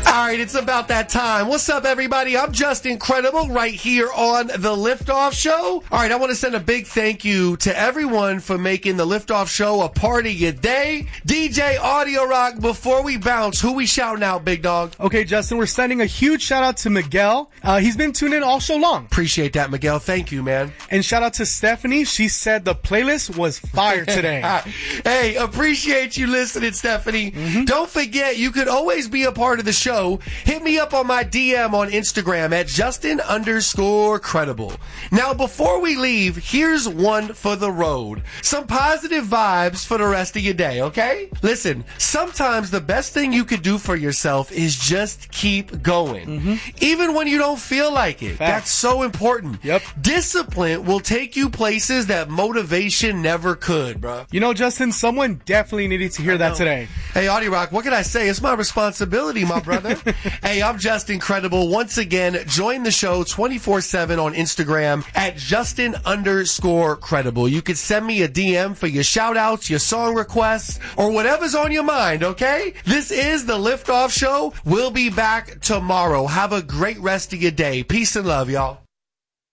All right, it's about that time. What's up, everybody? I'm just incredible right here on the Liftoff Show. All right, I want to send a big thank you to everyone for making the Liftoff Show a part of your day. DJ Audio Rock, before we bounce, who we shouting out, big dog? Okay, Justin, we're sending a huge shout out to Miguel. He's been tuned in all show long. Appreciate that, Miguel. Thank you, man. And shout out to Stephanie. She said the playlist was fire today. Hey, appreciate you listening, Stephanie. Don't forget, you could always be a part of the show. Hit me up on my DM on Instagram at Justin_credible. Now, before we leave, here's one for the road. Some positive vibes for the rest of your day, okay? Listen, sometimes the best thing you could do for yourself is just keep going. Even when you don't feel like it. Facts. That's so important. Yep. Discipline will take you places that motivation never could, bro. You know, Justin, someone definitely needed to hear that today. Hey, Audio Rock, what can I say? It's my responsibility, my brother. Hey, I'm just incredible. Once again, join the show 24/7 on Instagram at Justin_credible. You can send me a DM for your shout outs, your song requests, or whatever's on your mind, okay? This is the Liftoff Show. We'll be back tomorrow. Have a great rest of your day. Peace and love, y'all.